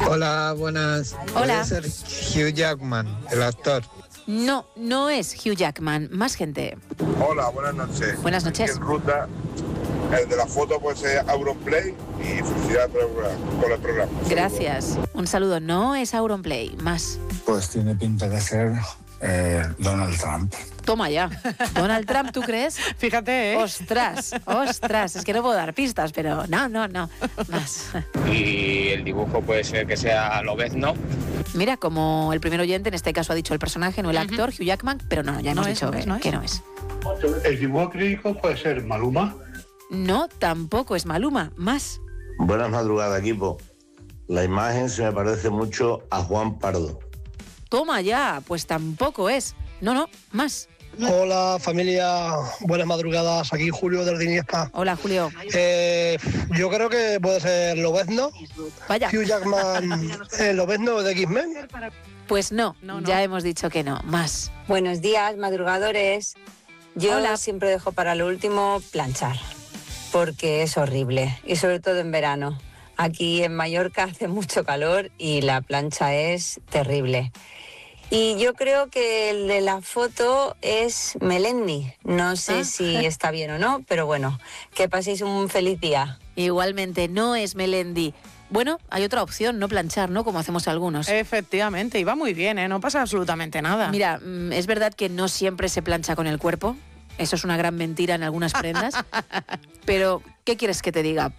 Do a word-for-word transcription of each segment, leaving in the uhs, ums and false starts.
Hola, buenas. Hola. ¿Puede ser Hugh Jackman, el actor? No, no es Hugh Jackman. Más gente. Hola, buenas noches. Buenas noches. Aquí en ruta, el de la foto puede ser Auronplay y felicidades por el programa. Gracias. Un saludo. No es Auronplay. Más. Pues tiene pinta de ser eh, Donald Trump. Toma ya. Donald Trump, ¿tú crees? Fíjate, ¿eh? Ostras, ostras. Es que no puedo dar pistas, pero no, no, no. Más. Y el dibujo puede ser que sea Lobezno. Mira, como el primer oyente, en este caso ha dicho el personaje, no el actor, Hugh Jackman, pero no, ya hemos No es, dicho no es, que, no es. que no es. El dibujo clínico puede ser Maluma. No, tampoco es Maluma. Más. Buenas madrugadas, equipo. La imagen se me parece mucho a Juan Pardo. Toma ya, pues tampoco es. No, no, más. Hola familia, buenas madrugadas, aquí Julio del Diniespa. Hola, Julio. Eh, yo creo que puede ser Lobezno. Vaya. Hugh Jackman, eh, Lobezno de X-Men. Pues no, No, no. ya hemos dicho que no. Más. Buenos días, madrugadores. Yo Hola. siempre dejo para lo último planchar, porque es horrible, y sobre todo en verano. Aquí en Mallorca hace mucho calor y la plancha es terrible. Y yo creo que el de la foto es Melendi. No sé Ah. si está bien o no, pero bueno, que paséis un feliz día. Igualmente, no es Melendi. Bueno, hay otra opción, no planchar, ¿no? Como hacemos algunos. Efectivamente, y va muy bien, ¿eh? No pasa absolutamente nada. Mira, mm, es verdad que no siempre se plancha con el cuerpo. Eso es una gran mentira en algunas prendas. Pero, ¿qué quieres que te diga?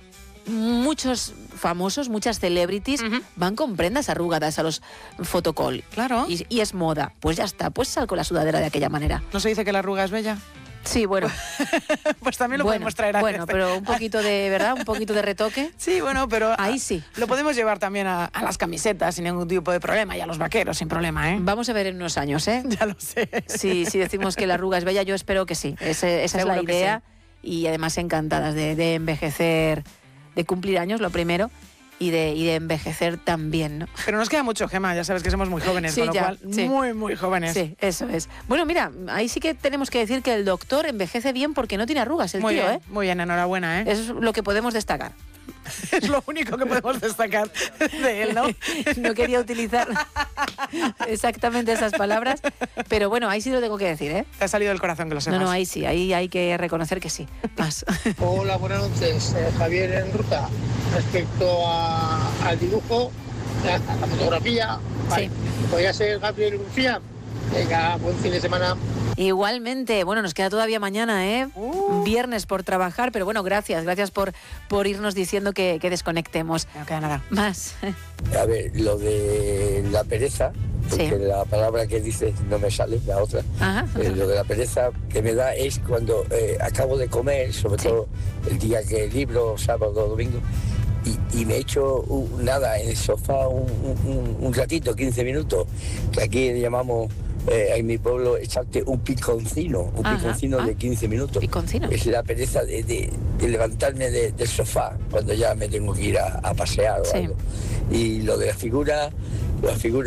Muchos famosos, muchas celebrities Ujú. van con prendas arrugadas a los fotocall. Claro. Y, y es moda. Pues ya está, pues sal con la sudadera de aquella manera. ¿No se dice que la arruga es bella? Sí, bueno. Pues también lo bueno, podemos traer a Bueno, este. pero un poquito de, ¿verdad? Un poquito de retoque. Sí, bueno, pero Ahí sí. lo podemos llevar también a, a las camisetas sin ningún tipo de problema y a los vaqueros sin problema, ¿eh? Vamos a ver en unos años, ¿eh? Ya lo sé. Si, si decimos que la arruga es bella, yo espero que sí. Ese- esa es la Seguro que idea. Y además encantadas de, de envejecer, de cumplir años, lo primero, y de, y de envejecer también, ¿no? Pero nos queda mucho, Gemma, ya sabes que somos muy jóvenes, Sí, con lo ya, cual, sí. muy, muy jóvenes. Sí, eso es. Bueno, mira, ahí sí que tenemos que decir que el doctor envejece bien porque no tiene arrugas, el Muy tío, bien, ¿eh? muy bien, enhorabuena, ¿eh? Eso es lo que podemos destacar. Es lo único que podemos destacar de él, ¿no? No quería utilizar exactamente esas palabras, pero bueno, ahí sí lo tengo que decir, ¿eh? Te ha salido del corazón que lo No, sepas. no, ahí sí, ahí hay que reconocer que sí. Más. Hola, buenas noches, eh, Javier en ruta. Respecto a- al dibujo, a la fotografía, vale. Sí. Podría ser Gabriel García. Venga, buen fin de semana. Igualmente, bueno, nos queda todavía mañana, ¿eh? Uh. Viernes por trabajar, pero bueno, gracias, gracias por, por irnos diciendo que, que desconectemos. No queda nada. Más. A ver, lo de la pereza, porque Sí. la palabra que dices no me sale, la otra. Ajá. Eh, lo de la pereza que me da es cuando eh, acabo de comer, sobre Sí. todo el día que libro, sábado o domingo, y, y me echo un- nada en el sofá un, un- un ratito, quince minutos, que aquí le llamamos eh, en mi pueblo echarte un piconcino, un Ajá. piconcino Ah. de quince minutos. Piconcino. Es la pereza de, de- de levantarme de- del sofá cuando ya me tengo que ir a, a pasear o Sí. algo. Y lo de la figura, la figura